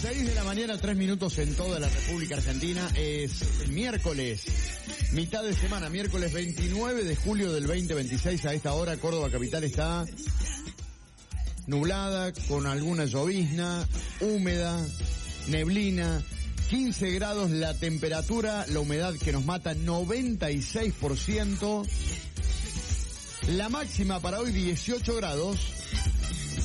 6 de la mañana, 3 minutos en toda la República Argentina. Es miércoles, mitad de semana, miércoles 29 de julio del 2026. A esta hora Córdoba capital está nublada, con alguna llovizna, húmeda, neblina, 15 grados la temperatura, la humedad que nos mata 96%, la máxima para hoy 18 grados.